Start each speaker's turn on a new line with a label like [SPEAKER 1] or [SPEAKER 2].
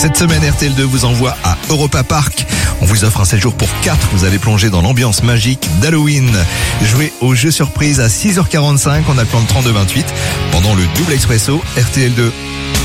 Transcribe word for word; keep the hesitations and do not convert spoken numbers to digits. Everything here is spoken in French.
[SPEAKER 1] Cette semaine, R T L deux vous envoie à Europa Park. On vous offre un séjour pour quatre. Vous allez plonger dans l'ambiance magique d'Halloween. Jouez au jeu surprise à six heures quarante-cinq. On a le plan de trente-deux vingt-huit. Pendant le double expresso, R T L deux.